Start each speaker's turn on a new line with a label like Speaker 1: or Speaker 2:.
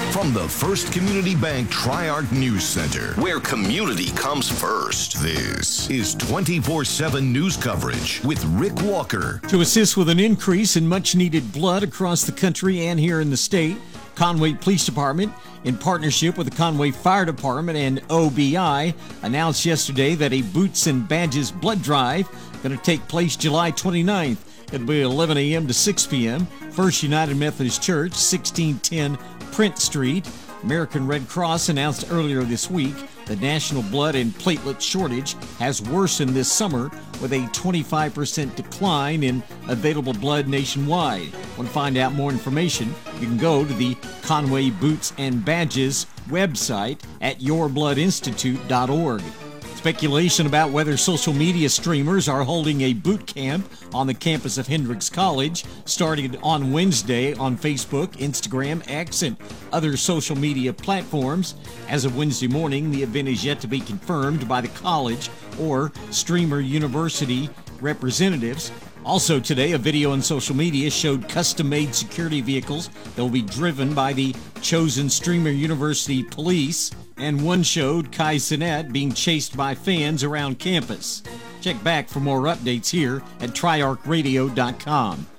Speaker 1: From the First Community Bank Tri-Arc News Center, where community comes first. This is 24/7 news coverage with Rick Walker.
Speaker 2: To assist with an increase in much-needed blood across the country and here in the state, Conway Police Department, in partnership with the Conway Fire Department and OBI, announced yesterday that a Boots and Badges blood drive going to take place July 29th. It'll be 11 a.m. to 6 p.m. First United Methodist Church, 1610 Print Street. American Red Cross announced earlier this week the national blood and platelet shortage has worsened this summer with a 25% decline in available blood nationwide. Want to find out more information? You can go to the Conway Boots and Badges website at yourbloodinstitute.org. Speculation about whether social media streamers are holding a boot camp on the campus of Hendrix College started on Wednesday on Facebook, Instagram, X, and other social media platforms. As of Wednesday morning, the event is yet to be confirmed by the college or Streamer University representatives. Also today, a video on social media showed custom-made security vehicles that will be driven by the chosen Streamer University police, and one showed Kai Cenat being chased by fans around campus. Check back for more updates here at triarchradio.com.